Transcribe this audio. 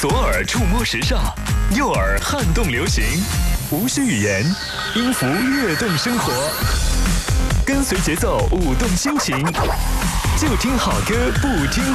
左耳触摸时尚，右耳撼动流行，无需语言，音符跃动生活。跟随节奏，舞动心情，就听好歌，不听